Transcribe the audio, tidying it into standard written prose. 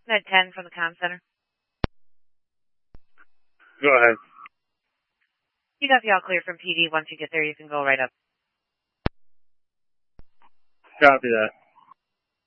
Med 10 from the comm center. Go ahead. You got the all clear from PD. Once you get there, you can go right up. Copy that.